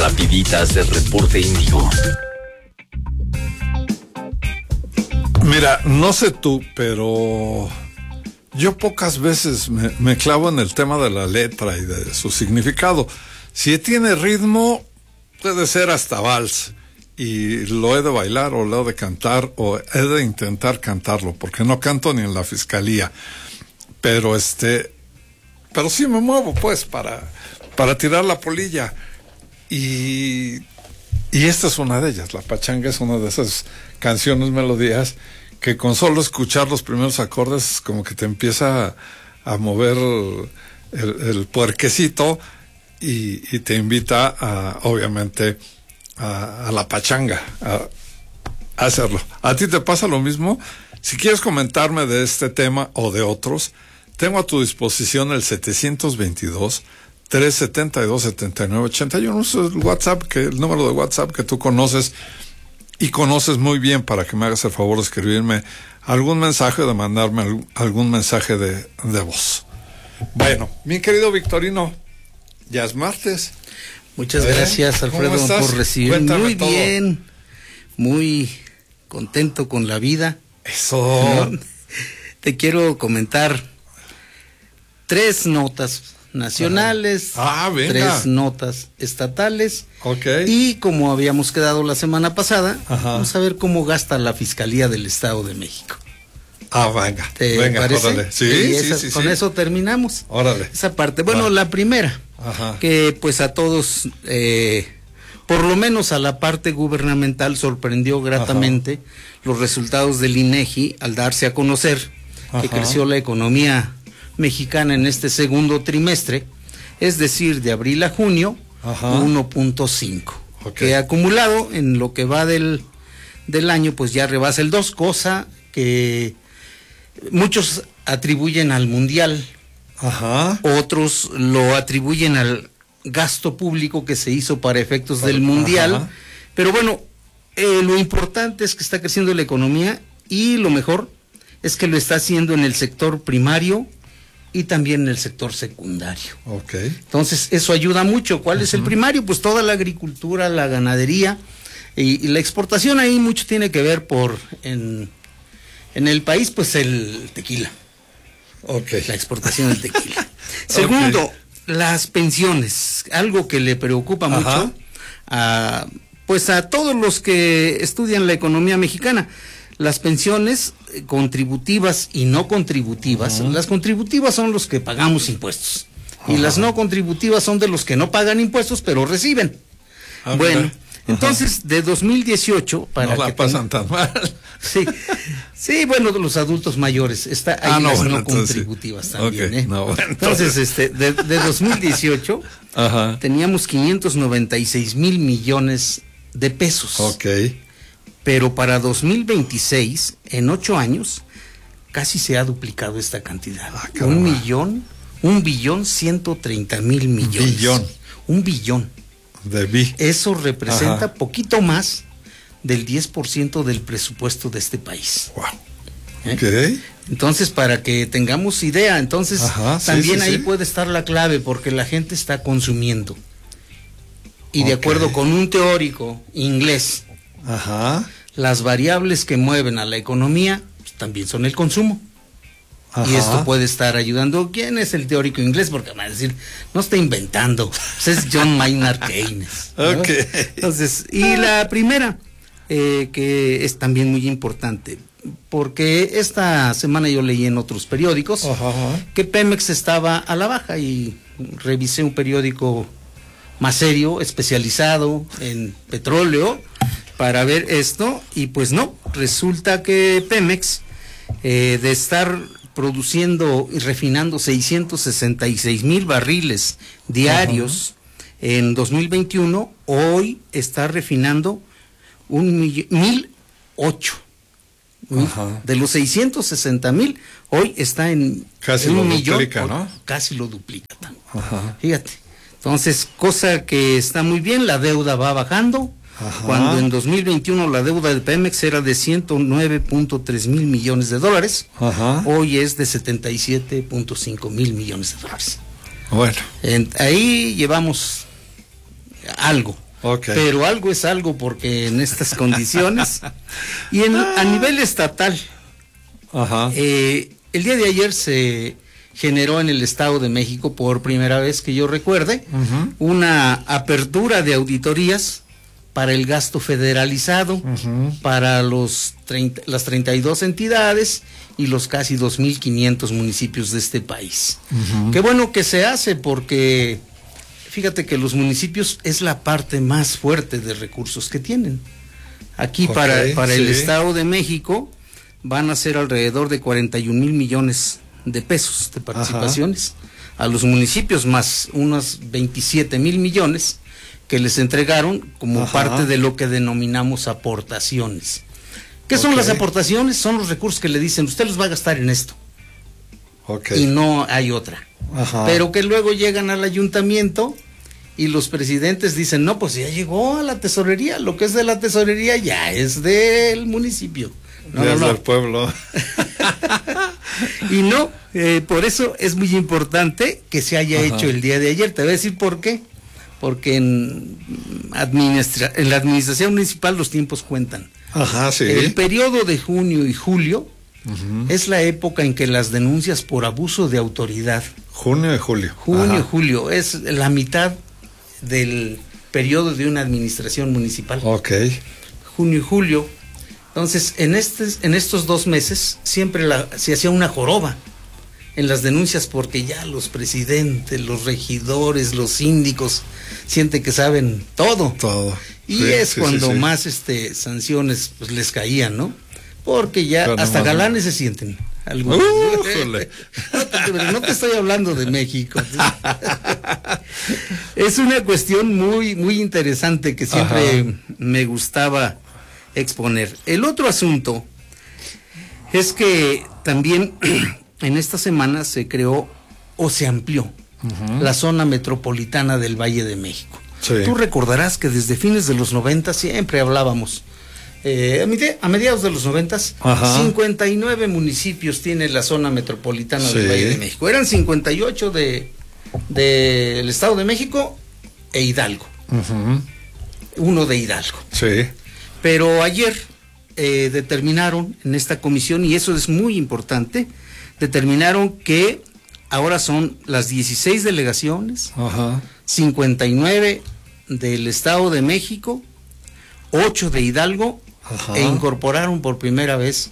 rapiditas del reporte Índigo. Mira, no sé tú, pero yo pocas veces me clavo en el tema de la letra y de su significado. Si tiene ritmo, puede ser hasta vals. Y lo he de bailar o lo he de cantar o he de intentar cantarlo, porque no canto ni en la fiscalía. Pero sí me muevo pues para tirar la polilla. Y esta es una de ellas. La pachanga es una de esas canciones, melodías, que con solo escuchar los primeros acordes como que te empieza a mover el puerquecito y te invita obviamente a la pachanga, a hacerlo. ¿A ti te pasa lo mismo? Si quieres comentarme de este tema o de otros, tengo a tu disposición el 722-372-7981. Es el WhatsApp, el número de WhatsApp que tú conoces y conoces muy bien, para que me hagas el favor de escribirme algún mensaje, de mandarme algún mensaje de voz. Bueno, mi querido Victorino, ya es martes. Muchas gracias, Alfredo, por recibirme. Cuéntame muy todo. Bien, muy contento con la vida. Eso. ¿No? Te quiero comentar 3 notas nacionales, venga. 3 notas estatales. Okay. Y como habíamos quedado la semana pasada, Ajá. vamos a ver cómo gasta la Fiscalía del Estado de México. Venga. ¿Te Venga, parece? órale. Sí, Y con eso terminamos. Órale. Esa parte. Bueno, la primera, Ajá. que pues a todos, por lo menos a la parte gubernamental, sorprendió gratamente los resultados del INEGI al darse a conocer que creció la economía mexicana en este segundo trimestre, es decir, de abril a junio, 1.5, que acumulado en lo que va del año, pues ya rebasa el 2, cosa que muchos atribuyen al mundial, otros lo atribuyen al gasto público que se hizo para efectos del mundial, pero bueno, lo importante es que está creciendo la economía y lo mejor es que lo está haciendo en el sector primario y también en el sector secundario. Entonces eso ayuda mucho. ¿Cuál es el primario? Pues toda la agricultura, la ganadería y la exportación. Ahí mucho tiene que ver en el país, pues el tequila. La exportación del tequila. Segundo, las pensiones, algo que le preocupa mucho a todos los que estudian la economía mexicana. Las pensiones contributivas y no contributivas. Las contributivas son los que pagamos impuestos y las no contributivas son de los que no pagan impuestos pero reciben. Bueno, entonces de 2018 para no la pasan tan mal. Sí, bueno, de los adultos mayores está ahí las no contributivas también. Entonces de 2018 teníamos 596 mil millones de pesos. Pero para 2026, en 8 años, casi se ha duplicado esta cantidad. 1.130.000 millones. Un billón. Eso representa poquito más del 10% del presupuesto de este país. Entonces, para que tengamos idea, también ahí puede estar la clave, porque la gente está consumiendo. Y de acuerdo con un teórico inglés, las variables que mueven a la economía pues, también son el consumo. Y esto puede estar ayudando. ¿Quién es el teórico inglés? Porque van a decir, no está inventando, pues es John Maynard Keynes, ¿no? Entonces, y la primera, que es también muy importante, porque esta semana yo leí en otros periódicos que Pemex estaba a la baja, y revisé un periódico más serio, especializado en petróleo, para ver esto, y pues no, resulta que Pemex, de estar produciendo y refinando 666,000 barriles diarios en 2021, hoy está refinando 1,008. De los 660,000, hoy está en casi lo duplica, ¿no? Casi lo duplica. Fíjate. Entonces, cosa que está muy bien, la deuda va bajando. Cuando en 2021 la deuda de Pemex era de 109.3 mil millones de dólares, hoy es de 77.5 mil millones de dólares. Bueno. Ahí llevamos algo. Okay. Pero algo es algo, porque en estas condiciones y a nivel estatal, Ajá. el día de ayer se generó en el Estado de México, por primera vez que yo recuerde, una apertura de auditorías para el gasto federalizado, para las 32 entidades y los casi 2.500 municipios de este país. Qué bueno que se hace, porque fíjate que los municipios es la parte más fuerte de recursos que tienen. Aquí para el Estado de México van a ser alrededor de 41,000 millones de pesos de participaciones. A los municipios más unos 27,000 millones que les entregaron como parte de lo que denominamos aportaciones. ¿Qué son las aportaciones? Son los recursos que le dicen, usted los va a gastar en esto. Y no hay otra. Pero que luego llegan al ayuntamiento y los presidentes dicen, no, pues ya llegó a la tesorería, lo que es de la tesorería ya es del municipio. No, ya es del pueblo. Y no, por eso es muy importante que se haya hecho el día de ayer. Te voy a decir por qué. Porque en la administración municipal los tiempos cuentan. El periodo de junio y julio es la época en que las denuncias por abuso de autoridad. Junio y julio. Junio y julio es la mitad del periodo de una administración municipal. Junio y julio. Entonces, en estos 2 meses siempre se hacía una joroba en las denuncias, porque ya los presidentes, los regidores, los síndicos sienten que saben todo. Y es cuando más sanciones pues les caían, ¿no? Porque ya hasta galanes se sienten. No te estoy hablando de México. Es una cuestión muy, muy interesante que siempre me gustaba exponer. El otro asunto es que también en esta semana se creó o se amplió la zona metropolitana del Valle de México. Tú recordarás que desde fines de los 90 siempre hablábamos, a mediados de los 90, 59 municipios tiene la zona metropolitana del Valle de México. Eran 58 del Estado de México e Hidalgo. Uno de Hidalgo. Pero ayer determinaron en esta comisión, y eso es muy importante, determinaron que ahora son las 16 delegaciones, 59 del Estado de México, 8 de Hidalgo, e incorporaron por primera vez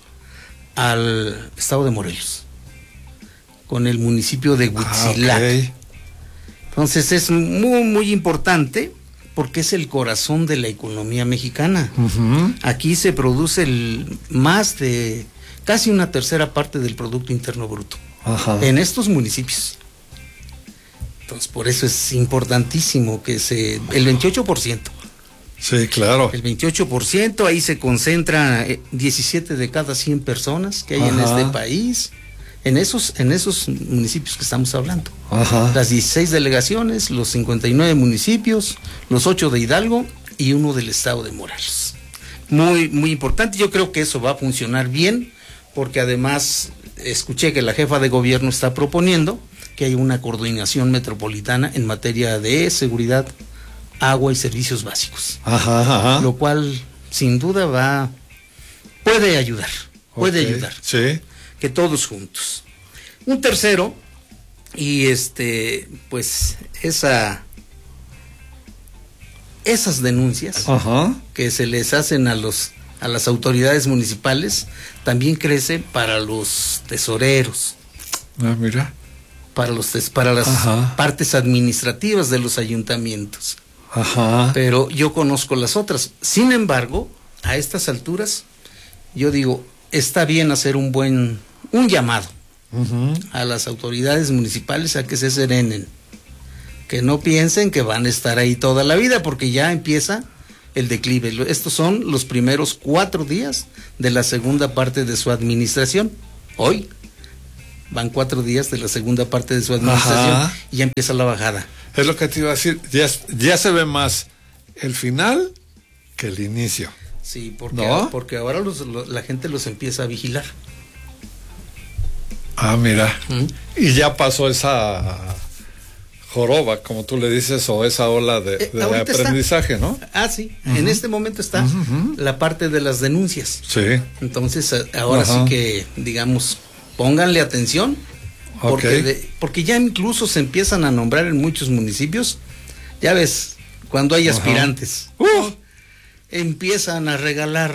al Estado de Morelos, con el municipio de Huitzilac. Entonces es muy, muy importante, porque es el corazón de la economía mexicana. Aquí se produce más de casi una tercera parte del Producto Interno Bruto en estos municipios. Entonces, por eso es importantísimo que el 28%. Sí, claro. El 28%, ahí se concentra 17 de cada 100 personas que hay en este país, en esos municipios que estamos hablando. Las 16 delegaciones, los 59 municipios, los 8 de Hidalgo y 1 del Estado de Morelos. Muy, muy importante. Yo creo que eso va a funcionar bien, porque además escuché que la jefa de gobierno está proponiendo que haya una coordinación metropolitana en materia de seguridad, agua y servicios básicos. Lo cual sin duda puede ayudar. Que todos juntos. Un tercero, y pues esas denuncias que se les hacen a las autoridades municipales también crece para los tesoreros. Mira. Para las partes administrativas de los ayuntamientos. Pero yo conozco las otras. Sin embargo, a estas alturas, yo digo, está bien hacer un llamado a las autoridades municipales a que se serenen, que no piensen que van a estar ahí toda la vida, porque ya empieza el declive. Estos son los primeros 4 días de la segunda parte de su administración. Hoy van 4 días de la segunda parte de su administración y ya empieza la bajada. Es lo que te iba a decir, ya se ve más el final que el inicio. Sí, porque ahora la gente los empieza a vigilar. Mira. Y ya pasó esa joroba, como tú le dices, o esa ola de aprendizaje, está. ¿no? Sí, en este momento está la parte de las denuncias. Sí. Entonces, ahora sí que, digamos, pónganle atención, porque ya incluso se empiezan a nombrar en muchos municipios, ya ves, cuando hay aspirantes, empiezan a regalar.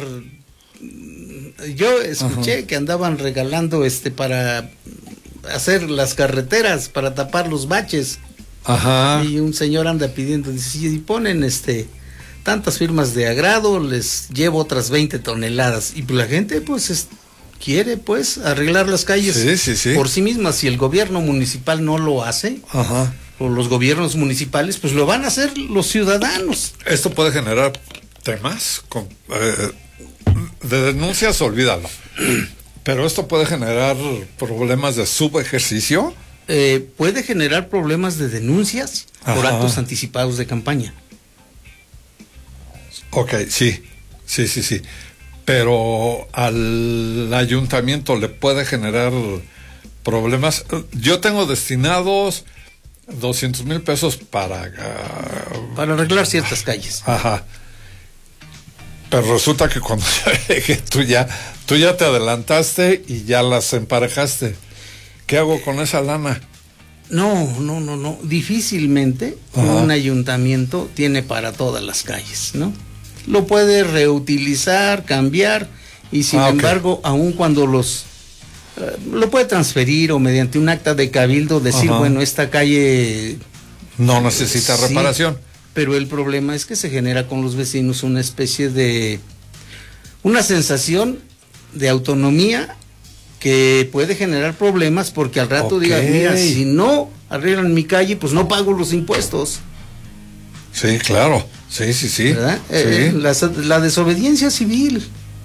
Yo escuché que andaban regalando para hacer las carreteras, para tapar los baches. Y un señor anda pidiendo, dice, si ponen tantas firmas de agrado, les llevo otras 20 toneladas. Y la gente pues quiere pues arreglar las calles por sí misma. Si el gobierno municipal no lo hace, o los gobiernos municipales, pues lo van a hacer los ciudadanos. Esto puede generar temas de denuncias, olvídalo. Pero esto puede generar problemas de subejercicio. Puede generar problemas de denuncias por actos anticipados de campaña. Ok, sí. Pero al ayuntamiento le puede generar problemas. Yo tengo destinados 200,000 pesos para arreglar ciertas calles. Pero resulta que cuando tú ya te adelantaste y ya las emparejaste. ¿Qué hago con esa lana? No. Difícilmente un ayuntamiento tiene para todas las calles, ¿no? Lo puede reutilizar, cambiar, y sin embargo, aun cuando lo puede transferir o mediante un acta de cabildo decir, bueno, esta calle no necesita reparación. Pero el problema es que se genera con los vecinos una especie de una sensación de autonomía que puede generar problemas, porque al rato digan, mira, si no arreglan mi calle, pues no pago los impuestos. Sí, claro. Sí. ¿Verdad? La desobediencia civil.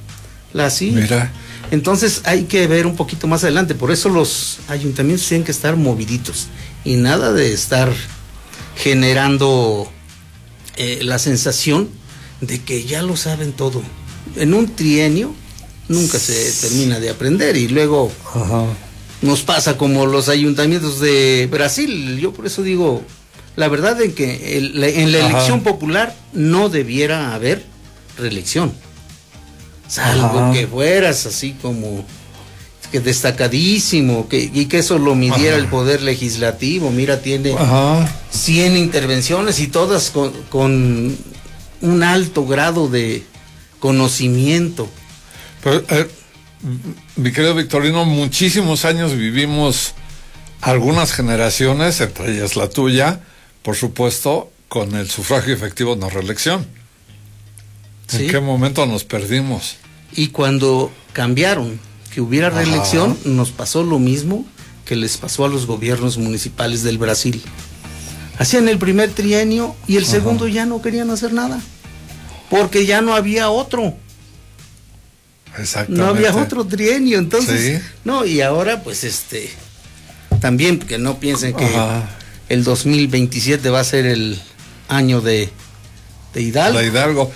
Mira. Entonces hay que ver un poquito más adelante. Por eso los ayuntamientos tienen que estar moviditos y nada de estar generando la sensación de que ya lo saben todo. En un trienio nunca se termina de aprender, y luego nos pasa como los ayuntamientos de Brasil. Yo por eso digo, la verdad es que en la elección popular no debiera haber reelección, salvo que fueras así como que destacadísimo, y que eso lo midiera el poder legislativo. Mira, tiene 100 intervenciones y todas con un alto grado de conocimiento. Pero, mi querido Victorino, muchísimos años vivimos, algunas generaciones, entre ellas la tuya, por supuesto, con el sufragio efectivo, no reelección. ¿En qué momento nos perdimos? Y cuando cambiaron, que hubiera reelección, nos pasó lo mismo que les pasó a los gobiernos municipales del Brasil. Hacían el primer trienio y el segundo ya no querían hacer nada, porque ya no había otro. Exactamente. No había otro trienio, entonces, y ahora pues también que no piensen que el 2027 va a ser el año de Hidalgo. De Hidalgo.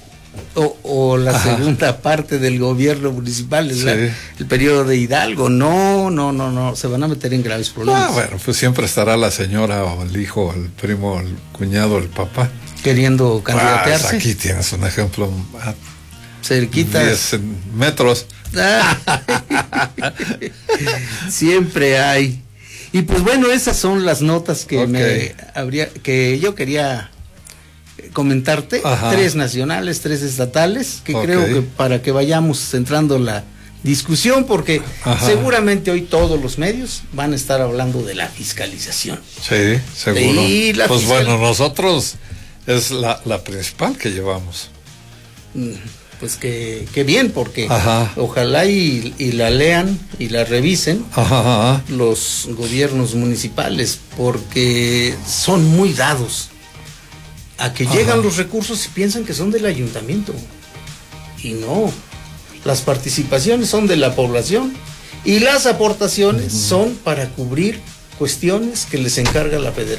O la segunda parte del gobierno municipal, el periodo de Hidalgo. No, se van a meter en graves problemas. Bueno, pues siempre estará la señora o el hijo, el primo, el cuñado, el papá queriendo candidatearse. Pues aquí tienes un ejemplo. Cerquita. 10 metros. Siempre hay. Y pues bueno, esas son las notas que que yo quería comentarte. 3 nacionales, 3 estatales, que creo que para que vayamos centrando la discusión, porque seguramente hoy todos los medios van a estar hablando de la fiscalización. Sí, seguro. Pues bueno, nosotros es la principal que llevamos. Pues que bien, porque ojalá y la lean y la revisen los gobiernos municipales, porque son muy dados a que llegan los recursos y piensan que son del ayuntamiento, y no, las participaciones son de la población y las aportaciones son para cubrir cuestiones que les encarga la federación.